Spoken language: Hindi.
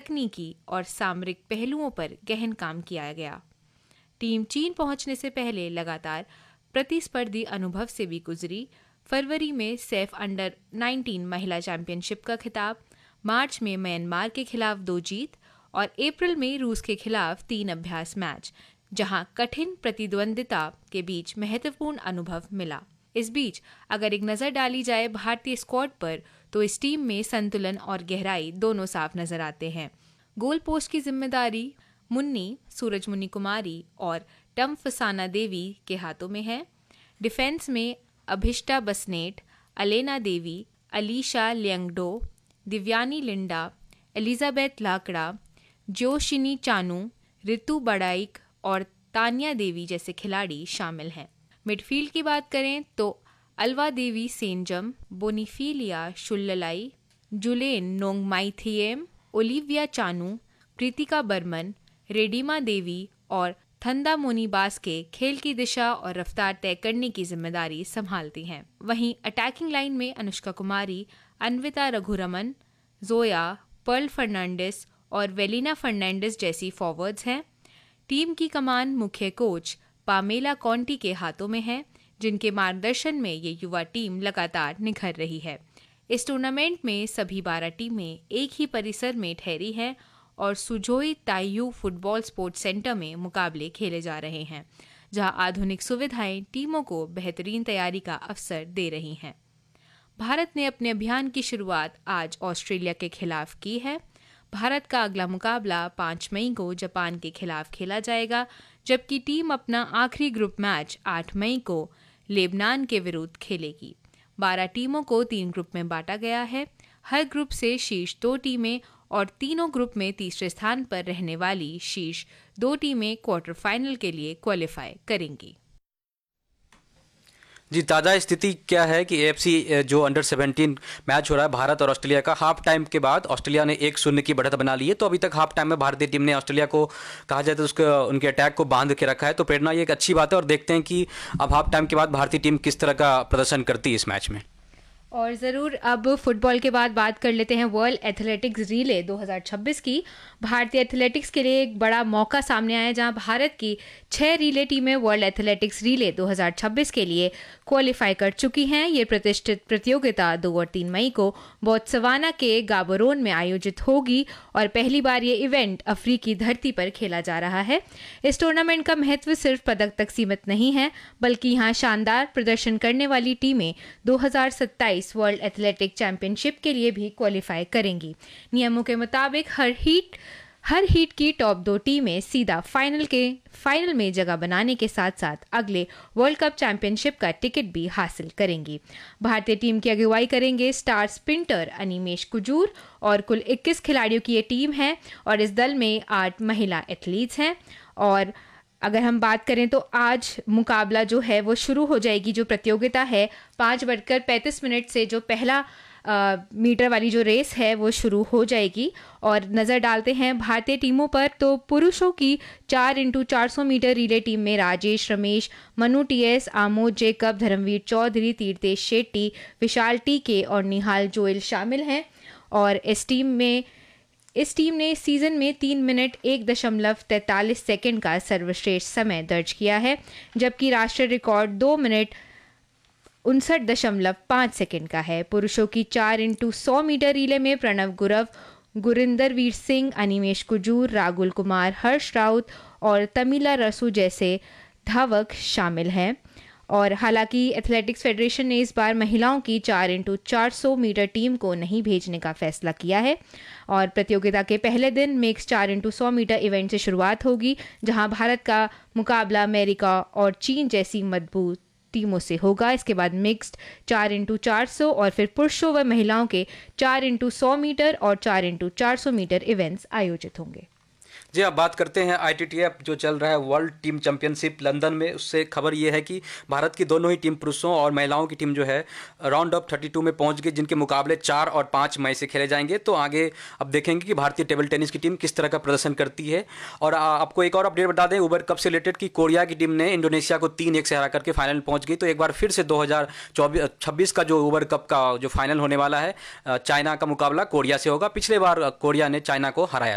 तकनीकी और सामरिक पहलुओं पर गहन काम किया गया। टीम चीन पहुंचने से पहले लगातार प्रतिस्पर्धी अनुभव से भी गुजरी। फरवरी में सैफ अंडर 19 महिला चैंपियनशिप का खिताब, मार्च में म्यांमार के खिलाफ 2 जीत और अप्रैल में रूस के खिलाफ 3 अभ्यास मैच, जहां कठिन प्रतिद्वंदिता के बीच महत्वपूर्ण अनुभव मिला। इस बीच अगर एक नज़र डाली जाए भारतीय स्क्वाड पर, तो इस टीम में संतुलन और गहराई दोनों साफ नजर आते हैं। गोल पोस्ट की जिम्मेदारी मुन्नी, सूरजमुनी कुमारी और टम्फसाना देवी के हाथों में है। डिफेंस में अभिष्टा बसनेट, अलेना देवी, अलीशा लियंगडो, दिव्यानी लिंडा, एलिजाबेथ लाकड़ा, जोशिनी चानू, रितु बड़ाइक और तानिया देवी जैसे खिलाड़ी शामिल हैं। मिडफील्ड की बात करें तो अलवा देवी सेंजम, बोनीफिलिया शुल्ललाई, जुलेन नोंगमाइथिएम, ओलिविया चानू, प्रीतिका बर्मन, रेडिमा देवी और थंदा मोनीबास के खेल की दिशा और रफ्तार तय करने की जिम्मेदारी संभालती हैं। वहीं अटैकिंग लाइन में अनुष्का कुमारी, अन्विता रघुरमन, जोया, पर्ल फर्नांडिस और वेलिना फर्नांडिस जैसी फॉरवर्ड्स हैं। टीम की कमान मुख्य कोच पामेला कॉन्टी के हाथों में है, जिनके मार्गदर्शन में ये युवा टीम लगातार निखर रही है। इस टूर्नामेंट में सभी 12 टीमें एक ही परिसर में ठहरी हैं और सुजोई ताइयू फुटबॉल स्पोर्ट्स सेंटर में मुकाबले खेले जा रहे हैं, जहां आधुनिक सुविधाएं टीमों को बेहतरीन तैयारी का अवसर दे रही हैं। भारत ने अपने अभियान की शुरुआत आज ऑस्ट्रेलिया के खिलाफ की है। भारत का अगला मुकाबला 5 मई को जापान के खिलाफ खेला जाएगा, जबकि टीम अपना आखिरी ग्रुप मैच 8 मई को लेबनान के विरुद्ध खेलेगी। 12 टीमों को 3 ग्रुप में बांटा गया है। हर ग्रुप से शीर्ष 2 टीमें और तीनों ग्रुप में तीसरे स्थान पर रहने वाली शीर्ष 2 टीमें क्वार्टर फाइनल के लिए क्वालिफाई करेंगी। जी, ताज़ा स्थिति क्या है कि AFC जो अंडर 17 मैच हो रहा है भारत और ऑस्ट्रेलिया का, हाफ टाइम के बाद ऑस्ट्रेलिया ने 1-0 की बढ़त बना ली है। तो अभी तक हाफ टाइम में भारतीय टीम ने ऑस्ट्रेलिया को, कहा जाए तो उसके उनके अटैक को बांध के रखा है। तो प्रेरणा, ये एक अच्छी बात है और देखते हैं कि अब हाफ टाइम के बाद भारतीय टीम किस तरह का प्रदर्शन करती है इस मैच में। और ज़रूर अब फुटबॉल के बाद बात कर लेते हैं वर्ल्ड एथलेटिक्स रिले 2026 की। भारतीय एथलेटिक्स के लिए एक बड़ा मौका सामने आया, जहां भारत की 6 रिले टीमें वर्ल्ड एथलेटिक्स रिले 2026 के लिए क्वालिफाई कर चुकी हैं। ये प्रतिष्ठित प्रतियोगिता 2 और 3 मई को बोत्सवाना के गाबोरोन में आयोजित होगी और पहली बार ये इवेंट अफ्रीकी धरती पर खेला जा रहा है। इस टूर्नामेंट का महत्व सिर्फ पदक तक सीमित नहीं है, बल्कि यहाँ शानदार प्रदर्शन करने वाली टीमें 2027 वर्ल्ड एथलेटिक चैंपियनशिप के लिए भी क्वालिफाई करेंगी। नियमों के मुताबिक हर हीट की टॉप 2 टीमें सीधा फाइनल में जगह बनाने के साथ साथ अगले वर्ल्ड कप चैंपियनशिप का टिकट भी हासिल करेंगी। भारतीय टीम की अगुवाई करेंगे स्टार स्प्रिंटर अनिमेश कुजूर और कुल 21 खिलाड़ियों की ये टीम है और इस दल में 8 महिला एथलीट्स हैं। और अगर हम बात करें तो आज मुकाबला जो है वो शुरू हो जाएगी। जो प्रतियोगिता है 5:35 से जो पहला मीटर वाली जो रेस है वो शुरू हो जाएगी। और नज़र डालते हैं भारतीय टीमों पर, तो पुरुषों की 4x400 मीटर रिले टीम में राजेश रमेश, मनु TS, आमोद जेकब, धर्मवीर चौधरी, तीर्थेश शेट्टी, विशाल TK और निहाल जोयल शामिल हैं। और इस टीम ने सीजन में 3 मिनट 1.43 सेकंड का सर्वश्रेष्ठ समय दर्ज किया है, जबकि राष्ट्रीय रिकॉर्ड 2 मिनट 59.5 सेकंड का है। पुरुषों की 4x100 मीटर रिले में प्रणव गुरव, गुरिंदर वीर सिंह, अनिमेश कुजूर, राहुल कुमार, हर्ष राउत और तमिला रसू जैसे धावक शामिल हैं। और हालांकि एथलेटिक्स फेडरेशन ने इस बार महिलाओं की 4x400 मीटर टीम को नहीं भेजने का फैसला किया है। और प्रतियोगिता के पहले दिन मिक्स 4x100 मीटर इवेंट से शुरुआत होगी, जहां भारत का मुकाबला अमेरिका और चीन जैसी मजबूत टीमों से होगा। इसके बाद मिक्स्ड 4x400 और फिर पुरुषों व महिलाओं के 4x100 मीटर और 4x400 मीटर इवेंट्स आयोजित होंगे। जी, अब बात करते हैं ITTF जो चल रहा है वर्ल्ड टीम चैंपियनशिप लंदन में। उससे खबर ये है कि भारत की दोनों ही टीम, पुरुषों और महिलाओं की टीम जो है राउंड ऑफ 32 में पहुंच गई, जिनके मुकाबले 4 और 5 मई से खेले जाएंगे। तो आगे अब देखेंगे कि भारतीय टेबल टेनिस की टीम किस तरह का प्रदर्शन करती है। और आपको एक और अपडेट बता दें उबर कप से रिलेटेड कि कोरिया की टीम ने इंडोनेशिया को 3-1 से हरा करके फाइनल में पहुँच गई। तो एक बार फिर से 2026 का जो उबर कप का जो फाइनल होने वाला है, चाइना का मुकाबला कोरिया से होगा। पिछले बार कोरिया ने चाइना को हराया।